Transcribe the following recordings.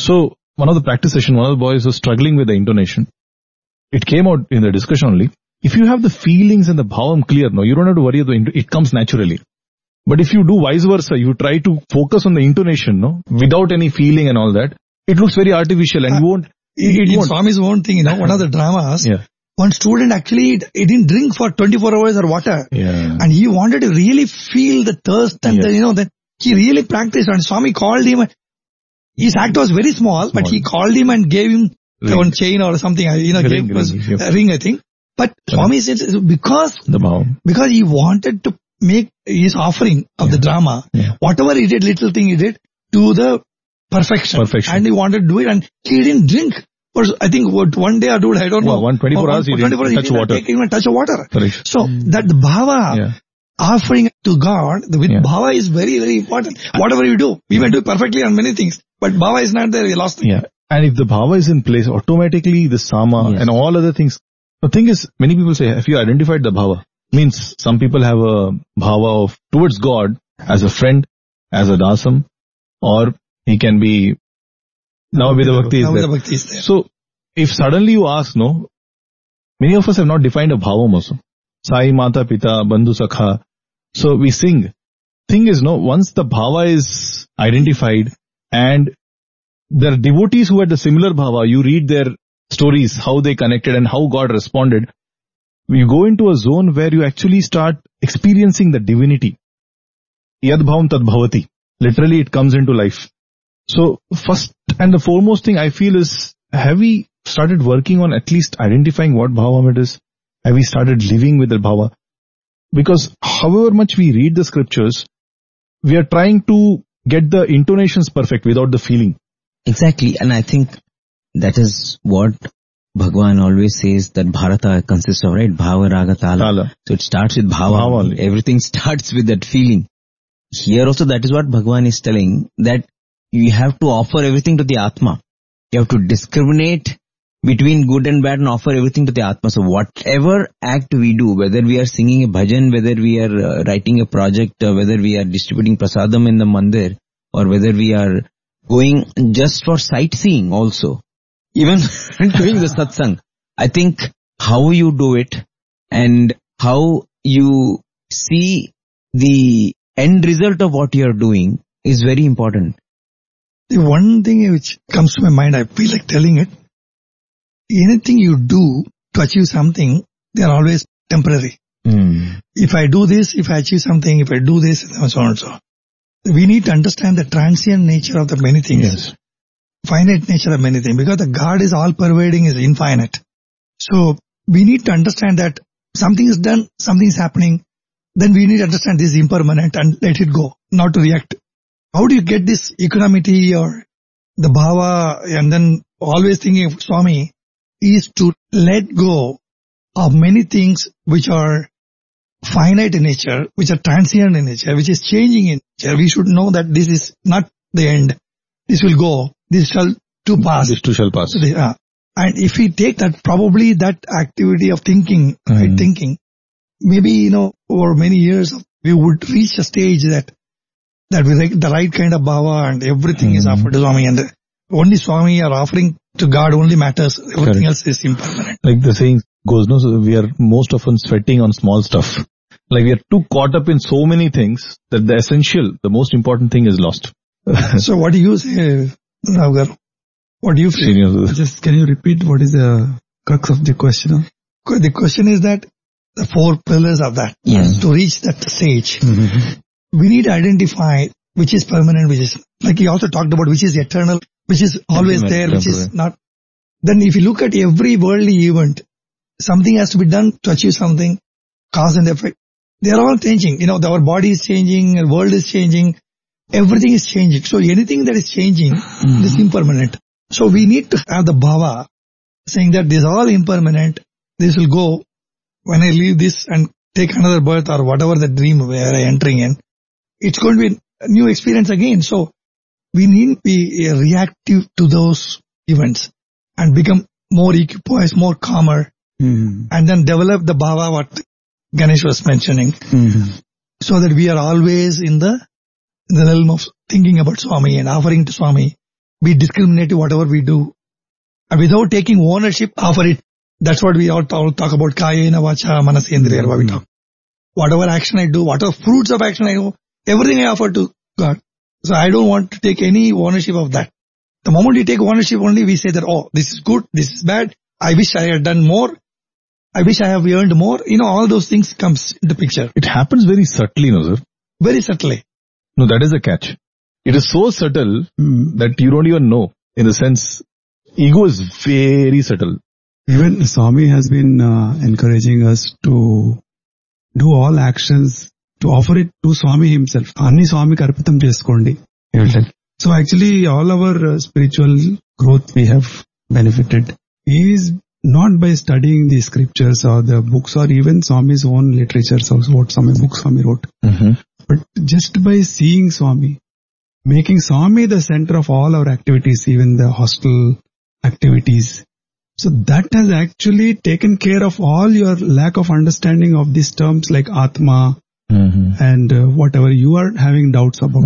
So one of the practice session, one of the boys was struggling with the intonation. It came out in the discussion only. If you have the feelings and the bhavam clear, no, you don't have to worry about it comes naturally. But if you do vice versa, you try to focus on the intonation, no, without any feeling and all that, it looks very artificial and you won't. It won't. Swami's own thing, one of the dramas, one student actually, he didn't drink for 24 hours or water. And he wanted to really feel the thirst and that he really practiced, and Swami called him. His act was very small, but he called him and gave him one chain or something, a ring, I think. But Swami said, because he wanted to make his offering of the drama, whatever he did, little thing he did, to the perfection. And he wanted to do it, and he didn't drink. For, I think one day or two, I don't know. 124 hours he didn't touch water. Even touch of water. So that the bhava, offering to God with bhava is very, very important. Whatever you do, we may do perfectly on many things, but bhava is not there, we lost it. And if the bhava is in place, automatically the sama and all other things. The thing is, many people say, if you identified the bhava, means some people have a bhava of towards God as a friend, as a dasam, or he can be Navavidha Bhakti is there. So, if suddenly you ask, no, many of us have not defined a bhavam also. Sai, Mata, Pita, Bandhu, Sakha. So we sing. Thing is, no, once the bhava is identified and there are devotees who had the similar bhava, you read their stories, how they connected and how God responded. You go into a zone where you actually start experiencing the divinity. Yad bhavam tad bhavati. Literally it comes into life. So first and the foremost thing I feel is, have we started working on at least identifying what bhavam it is? Have we started living with the bhava? Because however much we read the scriptures, we are trying to get the intonations perfect without the feeling. Exactly, and I think that is what Bhagwan always says, that Bharata consists of, right? Bhava, Raga, Tala. So it starts with bhava. Everything starts with that feeling. Here also that is what Bhagwan is telling, that you have to offer everything to the Atma. You have to discriminate between good and bad and offer everything to the Atma. So whatever act we do, whether we are singing a bhajan, whether we are writing a project, whether we are distributing prasadam in the mandir, or whether we are going just for sightseeing also, even doing the satsang, I think how you do it and how you see the end result of what you are doing is very important. The one thing which comes to my mind, I feel like telling it, anything you do to achieve something, they are always temporary. If I do this, if I achieve something, if I do this, and so on and so on. We need to understand the transient nature of the many things. Finite nature of many things. Because the God is all-pervading, is infinite. So, we need to understand that something is done, something is happening, then we need to understand this is impermanent and let it go, not to react. How do you get this equanimity or the bhava, and then always thinking of Swami, is to let go of many things which are finite in nature, which are transient in nature, which is changing in nature. We should know that this is not the end. This will go. This shall too pass. This too shall pass. And if we take that, probably that activity of thinking, right thinking, maybe, over many years, we would reach a stage that we like the right kind of bhava and everything is offered to Swami, and only Swami are offering to God only matters. Everything else is impermanent. Like the saying goes, no, so we are most often sweating on small stuff. Like we are too caught up in so many things that the essential, the most important thing is lost. So what do you say, Raghav? What do you feel? Just can you repeat what is the crux of the question? The question is that the four pillars of that, to reach that stage, we need to identify which is permanent, which is, like he also talked about, which is eternal, which is always there, which is not. Then if you look at every worldly event, something has to be done to achieve something, cause and effect. They are all changing. Our body is changing, our world is changing, everything is changing. So anything that is changing is impermanent. So we need to have the bhava saying that this is all impermanent, this will go when I leave this and take another birth or whatever the dream where I am entering in. It's going to be a new experience again. So we need to be reactive to those events and become more equipoised, more calmer, and then develop the bhava what Ganesh was mentioning, so that we are always in the realm of thinking about Swami and offering to Swami be discriminative whatever we do, and without taking ownership over it. That's what we all talk about. Kayena vacha manasendriya, what we talk. Whatever action I do, whatever fruits of action I do, everything I offer to God. So I don't want to take any ownership of that. The moment we take ownership only, we say that, oh, this is good, this is bad, I wish I had done more, I wish I have earned more. All those things comes into picture. It happens very subtly, no sir? Very subtly. No, that is the catch. It is so subtle that you don't even know. In the sense, ego is very subtle. Even Swami has been encouraging us to do all actions, to offer it to Swami himself. Anni Swami karpitam cheskondi. So actually all our spiritual growth we have benefited is not by studying the scriptures or the books or even Swami's own literature, so what Swami wrote. But just by seeing Swami, making Swami the center of all our activities, even the hostel activities. So that has actually taken care of all your lack of understanding of these terms like Atma and whatever you are having doubts about.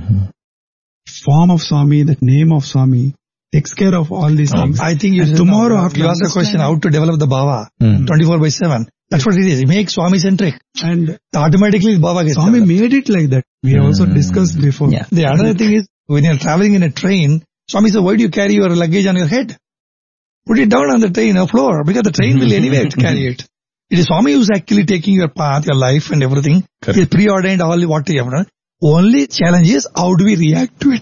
Form of Swami, that name of Swami takes care of all these things. I think tomorrow after you ask the question how to develop the bhava 24/7. That's what it is. Make Swami centric. And automatically Bhava gets Swami made it like that. We also discussed before. Yeah. The other thing is, when you're traveling in a train, Swami says, why do you carry your luggage on your head? Put it down on the train floor, because the train will anyway carry it. It is Swami who's actually taking your path, your life and everything. Correct. He has preordained all what you have done. Only challenge is, how do we react to it?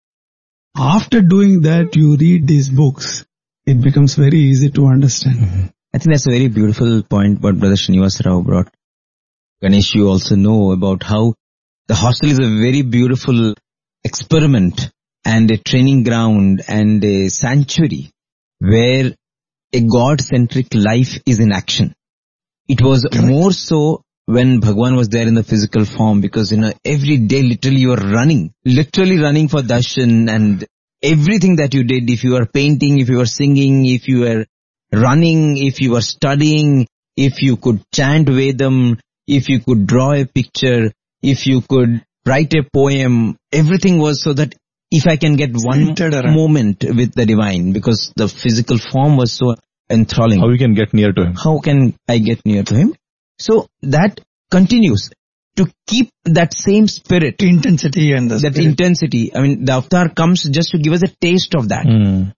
After doing that, you read these books. It becomes very easy to understand. I think that's a very beautiful point what Brother Srinivas Rao brought. Ganesh, you also know about how the hostel is a very beautiful experiment and a training ground and a sanctuary where a God-centric life is in action. It was more so when Bhagwan was there in the physical form, because every day literally you are literally running for darshan, and everything that you did, if you were painting, if you were singing, if you were running, if you were studying, if you could chant Vedam, if you could draw a picture, if you could write a poem, everything was so that if I can get one moment with the divine, because the physical form was so enthralling. How we can get near to him? How can I get near to him? So that continues to keep that same spirit. Intensity and that intensity. I mean, the avatar comes just to give us a taste of that.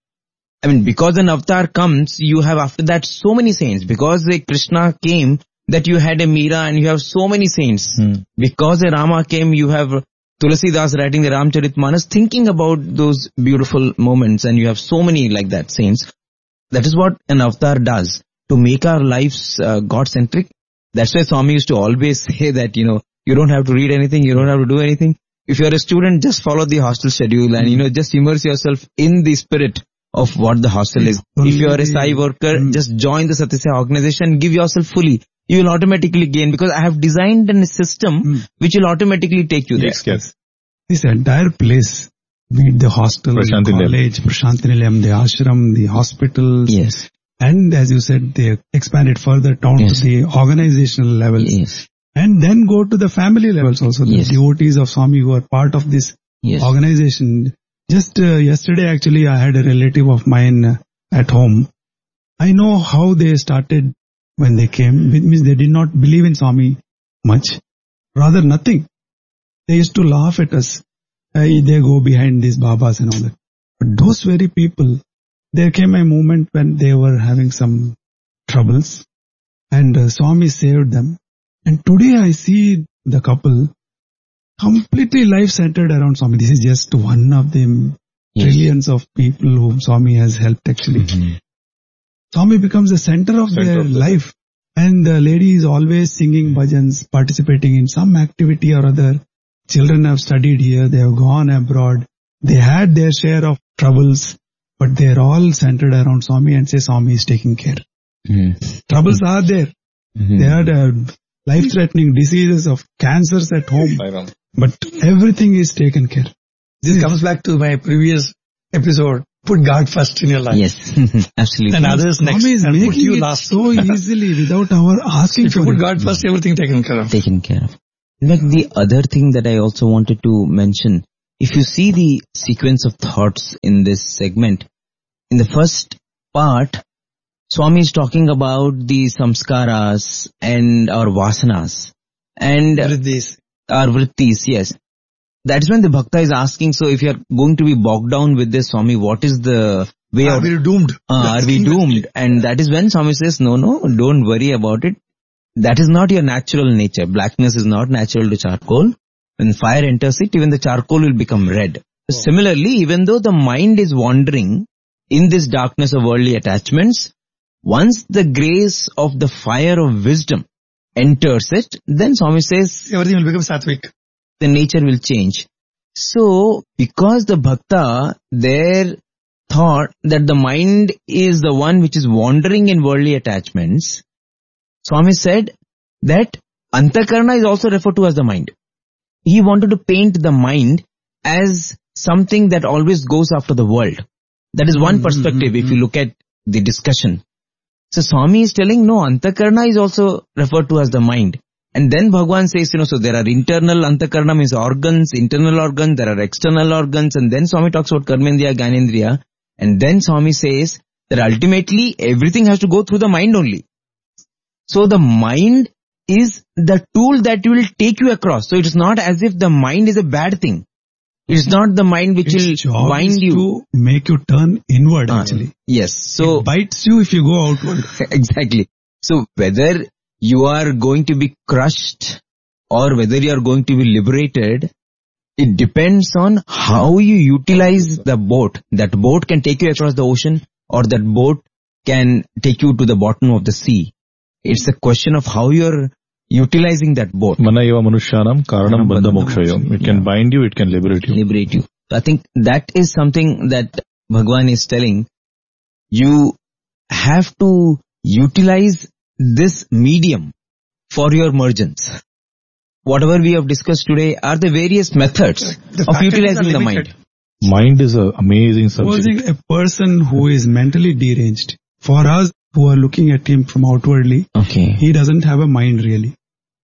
I mean, because an avatar comes, you have after that so many saints. Because a Krishna came, that you had a Meera and you have so many saints. Because a Rama came, you have Tulasidas writing the Ramcharitmanas, thinking about those beautiful moments, and you have so many like that saints. That is what an avatar does, to make our lives God-centric. That's why Swami used to always say that, you don't have to read anything, you don't have to do anything. If you're a student, just follow the hostel schedule and, just immerse yourself in the spirit of what the hostel is. If you are a Sai worker, just join the Satyasai organization, give yourself fully. You will automatically gain, because I have designed a system which will automatically take you there. Yes. This entire place, be it the hostel, the college, Prashanti Nilayam, the ashram, the hospitals. Yes. And as you said, they expanded further down to the organizational levels. Yes. And then go to the family levels also. The devotees of Swami who are part of this organization. Just yesterday actually I had a relative of mine at home. I know how they started when they came. It means they did not believe in Swami much. Rather nothing. They used to laugh at us. They go behind these Babas and all that. But those very people, there came a moment when they were having some troubles and Swami saved them. And today I see the couple completely life-centered around Swami. This is just one of the trillions of people whom Swami has helped actually. Swami becomes the center of their life. And the lady is always singing bhajans, participating in some activity or other. Children have studied here, they have gone abroad. They had their share of troubles, but they are all centered around Swami and say Swami is taking care. Troubles are there. They had life-threatening diseases of cancers at home, but everything is taken care. This comes back to my previous episode. Put God first in your life. Yes, absolutely. And others next. Swami is and making put you it last. so easily without our asking if for you put it. God first, everything taken care of. In fact, the other thing that I also wanted to mention if you see the sequence of thoughts in this segment, in the first part, Swami is talking about the samskaras and our vasanas and our vrittis, yes. That is when the bhakta is asking, so if you are going to be bogged down with this, Swami, what is the way out? Are we doomed? Are we doomed? And that is when Swami says, no, don't worry about it. That is not your natural nature. Blackness is not natural to charcoal. When fire enters it, even the charcoal will become red. Oh. Similarly, even though the mind is wandering in this darkness of worldly attachments, once the grace of the fire of wisdom enters it, then Swami says, everything will become sattvic. The nature will change. So, because the bhakta there thought that the mind is the one which is wandering in worldly attachments, Swami said that Antakarana is also referred to as the mind. He wanted to paint the mind as something that always goes after the world. That is one perspective if you look at the discussion. So Swami is telling, no, Antakarana is also referred to as the mind. And then Bhagavan says, so there are internal Antakarana means organs, internal organs, there are external organs, and then Swami talks about Karmendriya, Gyanendriya, and then Swami says that ultimately everything has to go through the mind only. So the mind is the tool that will take you across. So it is not as if the mind is a bad thing. It is not the mind which will bind you. To make you turn inward actually. Yes. So it bites you if you go outward. Exactly. So whether you are going to be crushed or whether you are going to be liberated, it depends on how you utilize the boat. That boat can take you across the ocean or that boat can take you to the bottom of the sea. It's a question of how you're utilizing that boat. Manayava manushyanam karanam bandha mokshayam. It can bind you, it can liberate you. Liberate you. I think that is something that Bhagavan is telling. You have to utilize this medium for your mergence. Whatever we have discussed today are the various methods of utilizing the mind. Mind is an amazing subject. Supposing a person who is mentally deranged, for us who are looking at him from outwardly, he doesn't have a mind really.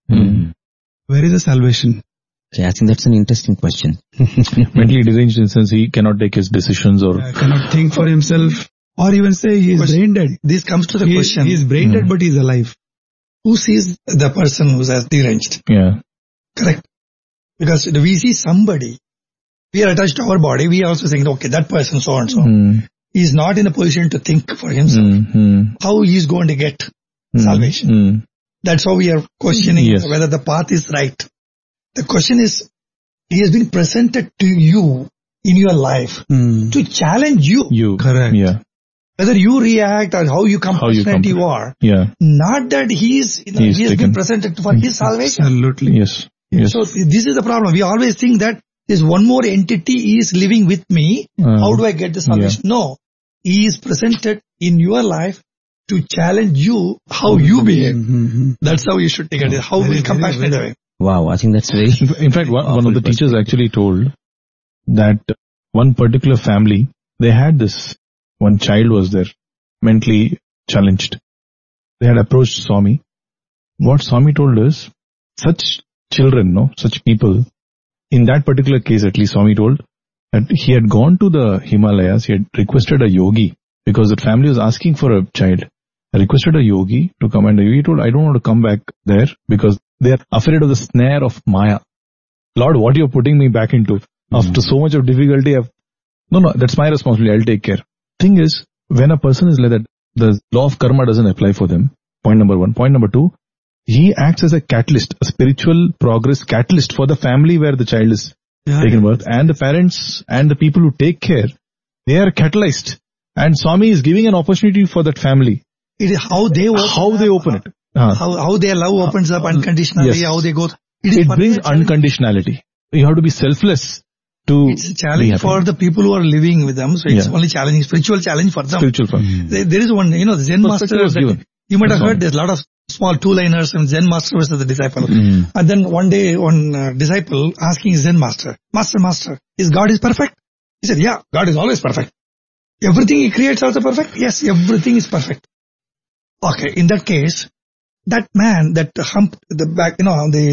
Where is the salvation? Okay, I think that's an interesting question. Mentally deranged in the sense he cannot take his decisions or cannot think for himself, or even say he is brain dead. This comes to the question. He is brain dead but he is alive. Who sees the person who is deranged? Yeah. Correct. Because we see somebody, we are attached to our body, we are also saying, okay, that person so and so. He is not in a position to think for himself. How he is going to get salvation? That's how we are questioning whether the path is right. The question is, he has been presented to you in your life to challenge you. Correct. Yeah. Whether you react or how you compassionate you are. Yeah. Not that he has been presented for his salvation. Absolutely. Yes. Yes. So this is the problem. We always think that this one more entity is living with me. How do I get the salvation? Yeah. No. He is presented in your life to challenge you how you behave. That's how you should take it. How will compassionate away. Wow, I think that's very... In fact, one of the teachers actually told that one particular family, they had this, one child was there, mentally challenged. They had approached Swami. What Swami told is, such children, such people, in that particular case at least Swami told, that he had gone to the Himalayas, he had requested a yogi, because the family was asking for a child. I requested a yogi to come, and the yogi told, I don't want to come back there because they are afraid of the snare of Maya. Lord, what you're putting me back into after so much of difficulty, no, that's my responsibility, I'll take care. Thing is, when a person is like that, the law of karma doesn't apply for them. Point number one. Point number two, he acts as a catalyst, a spiritual progress catalyst for the family where the child is taken birth, and the parents and the people who take care, they are catalyzed. And Swami is giving an opportunity for that family. It is how they open it. How their love opens up unconditionally, how they go. It brings unconditionality. You have to be selfless to It's a challenge for the people who are living with them. So it's only challenging, spiritual challenge for them. There is one, the Zen master. You might have heard there's a lot of small two-liners and Zen master versus the disciple. And then one day, one disciple asking his Zen master, Master, is God is perfect? He said, yeah, God is always perfect. Everything he creates also perfect? Yes, everything is perfect. Okay, in that case, that man that humped the back, the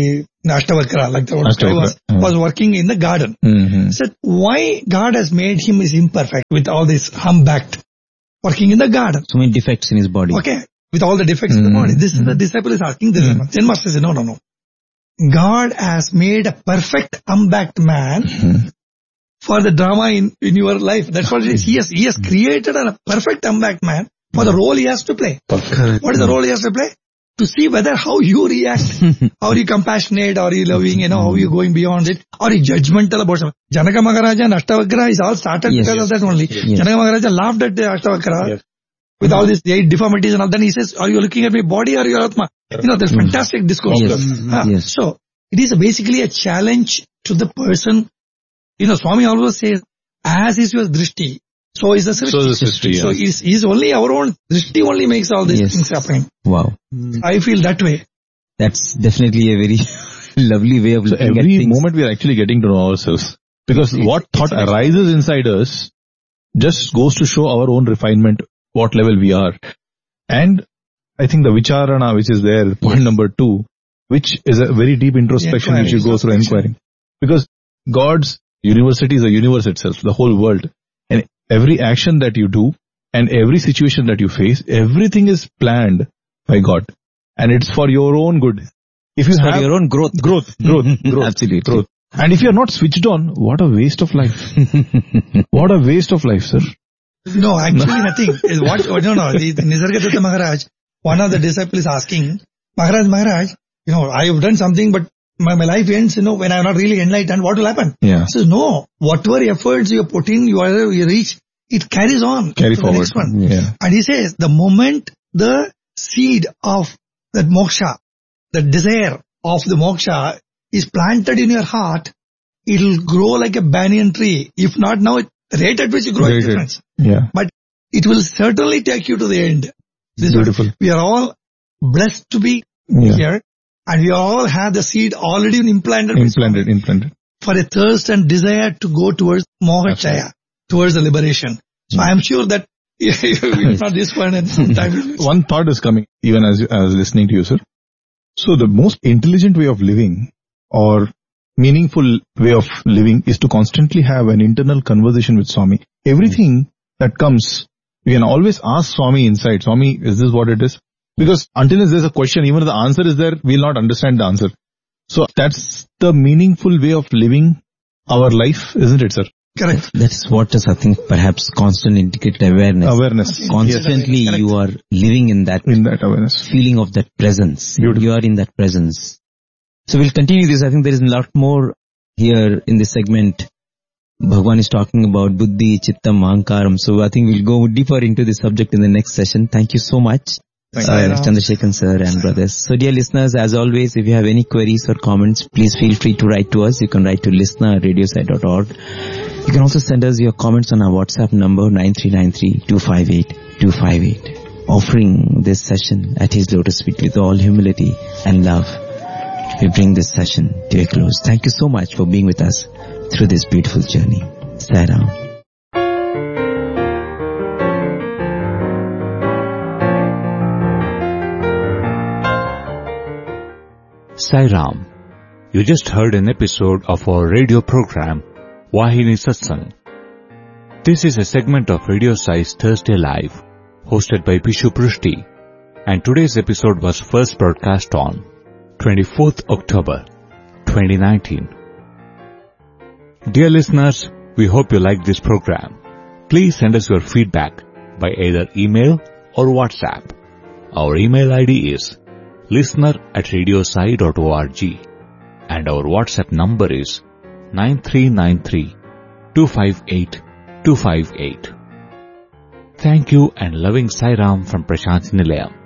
Ashtavakra, like the old guy was working in the garden. He said, why God has made him is imperfect with all this humpbacked working in the garden. So many defects in his body. Okay, with all the defects in the body. This is the disciple is asking this. Zen master says, no. God has made a perfect humpbacked man for the drama in your life. That's what it is. He has created a perfect humpbacked man for the role he has to play. What is the role he has to play? To see whether how you react, how you compassionate, or you loving, how you going beyond it, or you judgmental about something. Janaka Maharaja and Ashtavakra is all started because of that only. Janaka Maharaja laughed at the Ashtavakra with all these 8 deformities and all. Then he says, are you looking at my body or your Atma? There's fantastic discourse. So, it is basically a challenge to the person. Swami always says, as is your drishti, so is the srishti. So is only our own drishti only makes all these things happen. Wow. I feel that way. That's definitely a very lovely way of looking at things. Every moment we are actually getting to know ourselves. Because what thought arises inside us just goes to show our own refinement, what level we are. And I think the vicharana, which is there, point number 2, which is a very deep introspection which you go through inquiring. Because God's university is the universe itself, the whole world. And every action that you do and every situation that you face, everything is planned by God. And it's for your own good. If you have for your own growth. Absolutely. Growth. And if you are not switched on, what a waste of life. What a waste of life, sir. No, actually nothing. Nisargadatta Maharaj, one of the disciples is asking, Maharaj, I have done something, but my life ends, when I am not really enlightened, what will happen? Yeah. He says, no, whatever efforts you put in, you reach, it carries on. Carry forward. The next one. Yeah. And he says, the moment the seed of that moksha, the desire of the moksha is planted in your heart, it will grow like a banyan tree. If not now, the rate at which you grow is different. Yeah. But it will certainly take you to the end. This beautiful. We are all blessed to be here. And we all have the seed already implanted. For a thirst and desire to go towards Moha-chaya, towards the liberation. So I am sure that not this one and sometime. One thought is coming, even as I was listening to you, sir. So the most intelligent way of living or meaningful way of living is to constantly have an internal conversation with Swami. Everything that comes, you can always ask Swami inside, Swami, is this what it is? Because until there's a question, even if the answer is there, we'll not understand the answer. So that's the meaningful way of living our life, isn't it, sir? Correct. That's what is, I think, perhaps constant integrated awareness. Constantly you are living in that awareness. Feeling of that presence. Beautiful. You are in that presence. So we'll continue this. I think there is a lot more here in this segment. Bhagwan is talking about Buddhi, Chittam, Ahankaram. So I think we'll go deeper into this subject in the next session. Thank you so much. Chandrasekhan sir and brothers. So dear listeners, as always, if you have any queries or comments, please feel free to write to us. You can write to listener@radiosai.org. You can also send us your comments on our WhatsApp number 9393-258-258. Offering this session at His Lotus Feet with all humility and love, we bring this session to a close. Thank you so much for being with us through this beautiful journey. Sai Ram. Sai Ram. You just heard an episode of our radio program, Vahini Satsang. This is a segment of Radio Sai's Thursday Live, hosted by Bishu Prushti, and today's episode was first broadcast on 24th October 2019. Dear listeners, we hope you like this program. Please send us your feedback by either email or WhatsApp. Our email ID is listener@radiosai.org and our WhatsApp number is 9393-258-258. Thank you and loving Sai Ram from Prashanthi Nilayam.